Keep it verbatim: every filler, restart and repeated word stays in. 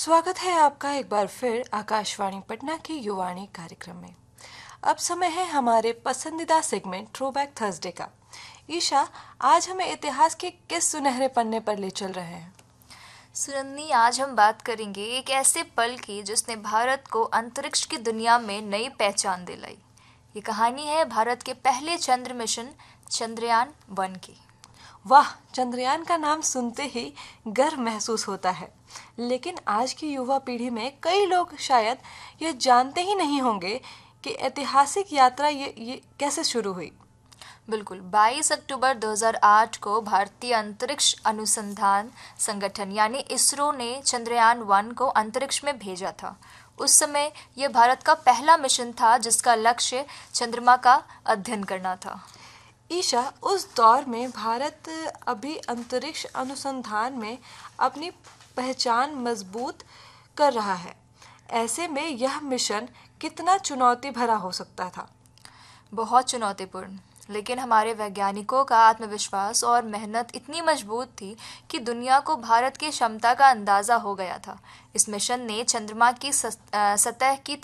स्वागत है आपका एक बार फिर आकाशवाणी पटना की युवाणी कार्यक्रम में। अब समय है हमारे पसंदीदा सेगमेंट थ्रोबैक थर्सडे का। ईशा, आज हमें इतिहास के किस सुनहरे पन्ने पर ले चल रहे हैं? सुनंदनी, आज हम बात करेंगे एक ऐसे पल की जिसने भारत को अंतरिक्ष की दुनिया में नई पहचान दिलाई। ये कहानी है भारत के पहले चंद्र मिशन चंद्रयान वन की। वाह, चंद्रयान का नाम सुनते ही गर्व महसूस होता है। लेकिन आज की युवा पीढ़ी में कई लोग शायद ये जानते ही नहीं होंगे कि ऐतिहासिक यात्रा ये, ये कैसे शुरू हुई। बिल्कुल, बाईस अक्टूबर दो हज़ार आठ को भारतीय अंतरिक्ष अनुसंधान संगठन यानी इसरो ने चंद्रयान वन को अंतरिक्ष में भेजा था। उस समय यह भारत का पहला मिशन था जिसका लक्ष्य चंद्रमा का अध्ययन करना था। ईशा, उस दौर में भारत अभी अंतरिक्ष अनुसंधान में अपनी पहचान मजबूत कर रहा है। ऐसे में यह मिशन कितना चुनौती भरा हो सकता था? बहुत चुनौतीपूर्ण, लेकिन हमारे वैज्ञानिकों का आत्मविश्वास और मेहनत इतनी मजबूत थी कि दुनिया को भारत की क्षमता का अंदाजा हो गया था। इस मिशन ने चंद्रमा की सतह की